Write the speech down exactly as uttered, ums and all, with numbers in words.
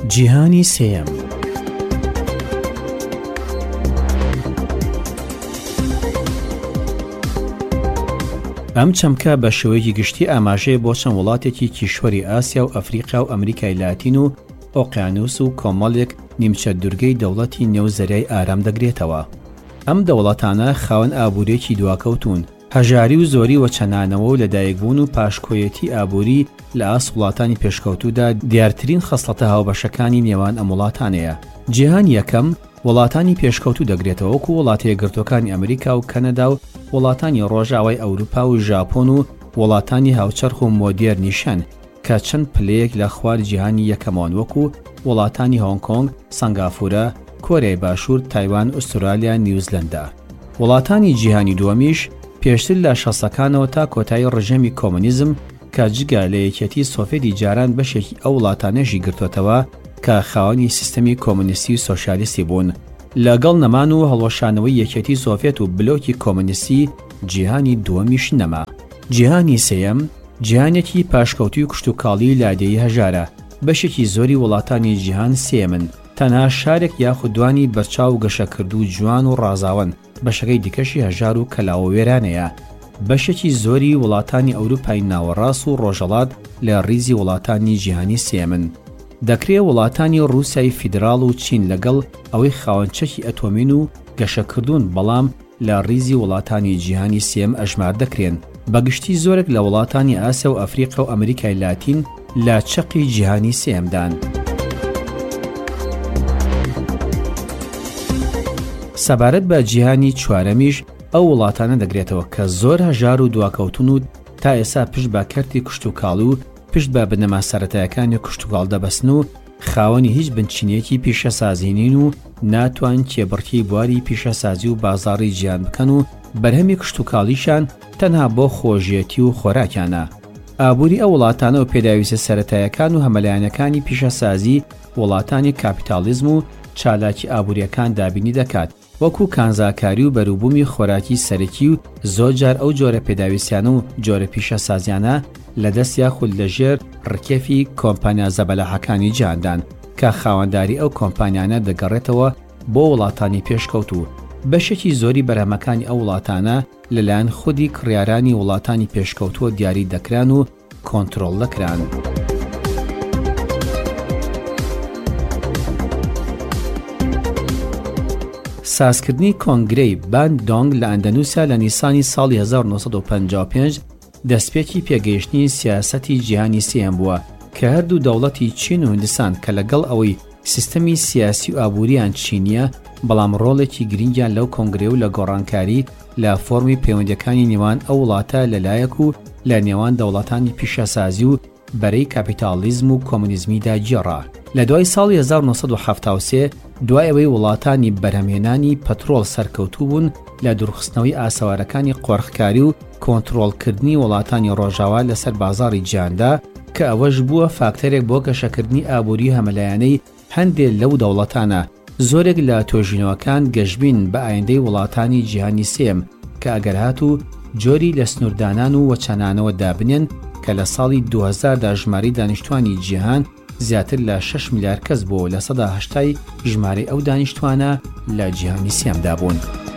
جیهانی سێیەم. ئەم چەمکە بە شێوەیەکی گشتی ئاماژەیە بۆ چەند وڵاتێکی کیشوەری ئاسیا و ئەفریقا و ئەمریکای لاتین و ئۆقیانوس و کۆمەڵێک نیمچە دوورگەی دەوڵەتی نێوزەریای ئارام دەگرێتەوە. ئەم دەوڵەتانە خاوەن ئابوورێکی دواکەوتون، هەژاری و زۆری وەچەنانەوە و لەدایکبوون و پاشکۆیەتی ئابووری لە ئاس وڵاتانی پێشکەوتوودا دیارترین خەسڵەتە هاوبەشەکانی نێوان ئەم وڵاتانەیە. جیهان یەکەم وڵاتانی پێشکەوتوو دەگرێتەوە وەکو وڵاتە یەکگرتووەکانی ئەمریکا و کەنەدا و وڵاتانی ڕۆژاوای ئەوروپا و ژاپۆن و وڵاتانی هاوچەرخ و مۆدێرنیشەن کە چەند پلەیەک لە خوار جیهانی یەکەمەوەن وەکو وڵاتانی هۆنگ کۆنگ، سەنگافورە، کۆریای باشوور، تایوان، ئوسترالیا، نیوزلەندا. وڵاتانی جیهانی دووەمیش پێشتر لە شەسەکانەوە تا کۆتایی ڕژێمی کۆمونیزم کە جگە لە یەکێتی سۆڤێتی جاران بەشێکی ئەو وڵاتانەژی گرتوێتەوە کە خاوەنی سیستەمی کۆمونیستی و سۆشیالیستی بوون. لەگەڵ نەمان و هەڵوەشانەوەی یەکێتی سۆڤێت و بلۆکی کۆمونیستی جیهانی دووەمیش نەما. جیهانی سێیەم جیهانێکی پاشکەوتی و کشتوکاڵی لادێی هەژارە. بەشێکی زۆری وڵاتانی جیهان سێمن، تەنها شارێک یاخود دوانی بەرچاو گەشەکردو جوان و ڕازاون، بەشەکەی دیکەشی هەژار و کەلاوە وێرانەیە. بەشێکی زۆری وڵاتانی ئەوروپای ناوەڕاست و ڕۆژەڵات لە ڕیزی وڵاتانی جیهانی سێمن. دەکرێت وڵاتانی ڕووسیای فیدراڵ و چین لەگەڵ ئەوەی خاوەنچەکی ئەتۆمین و گەشەکردوون بەڵام لە ڕیزی وڵاتانی جیهانی سێم ئەژمار دەکرێن. بەگشتی زۆرێک لە وڵاتانی ئاسیا و ئەفریقا و ئەمریکای لاتین لە چەقی جیهانی سێمدان. سەبارەت بە جیهانی چوارەمیش ئەو وڵاتانە دەگرێتەوە کە زۆر هەژار و دواکەوتون و تا ئێستا پشت بە کەرتی کشتوکاڵ و پشت بە بنەما سەرەتایەکانی کشتوکاڵ دەبەستن و خاوەنی هیچ بنچینەیەکی پیشەسازی نین و ناتوان کێبڕکی بواری پیشەسازی و بازاڕی گیان بکەن و بەرهەمی کشتوکاڵیشان تەنها بۆ خۆشیەتی و خۆراکیانە. ئابووری ئەو وڵاتانە و پێداویستە سەرەتایەکان و هەمەلایەنەکانی پیشەسازی وڵاتانی کاپیتالیزم و چالاکی ئابووریەکان دابینی دەکات، وەکو کانزاکاری و بەروبوومی خۆراکی سەرەکی و زۆرجار ئەو جۆرە پێداویستیانە و جۆرە پیشەسازیانە لە دەست یاخود لەژێر ڕکێفی کۆمپانیا زەبەلاحەکانی جیهاندان کە خاوەنداری ئەو کۆمپانیانە دەگەڕێتەوە بۆ وڵاتانی پێشکەوتوو. بەشێکی زۆری بەرهەمەکانی ئەو وڵاتانە لەلایەن خودی کڕیارانی وڵاتانی پێشکەوتووە دیاری دەکران و کۆنتڕۆڵ دەکران. سازکردنی کۆنگرەی باندۆنگ لە ئەندەنوسیا لە نیسانی ساڵی هەزار و نۆسەد و پەنجا و پێنج دەستپێکی پێگەیشتنی سیاسەتی جیهانی سێم بووە کە هەردوو دەوڵەتی چین و هیندستان کە لەگەڵ ئەوەی سیستەمی سیاسی و ئابووریان چینیە بەڵام ڕۆڵێکی گرنگیان لەو کۆنگرێ و لە گۆڕانکاری لە فۆرمی پەیوەندیەکانی نێوان ئەو وڵاتە لەلایەک و لە نێوان دەوڵەتانی پیشەسازی و بەرەی کاپیتالیزم و کۆمونیزمیدا گێڕا. لە دوای ساڵی هەزار و نۆسەد و هەفتاد و سێ دوای ئەوەی وڵاتانی بەرهەمهێنانی پەترۆڵ سەرکەوتوو بوون لە دوورخستنەوەی ئاسەوارەکانی قۆرخکاری و کۆنتڕۆڵکردنی وڵاتانی ڕۆژاوا لەسەر بازاڕی جیهاندا کە ئەوەش بووە فاکتەرێک بۆ گەشەکردنی ئابووری هەمەلایەنەی هەندێک لەو دەوڵەتانە. زۆرێک لە تۆژینەوەکان گەشتبین بە ئایندەی وڵاتانی جیهانی سێم کە ئەگەر هات و جۆری لە سنووردانان و وەچەنانەوە دابنێن کە لە ساڵی دوو هەزار دا ژمارەی دانیشتوانی جیهان زیاتر لە شەش میلیارد کەس بوو لە سەدا هەشتای ژمارەی ئەو دانیشتوانە لە جیهانی سێمدا بوون.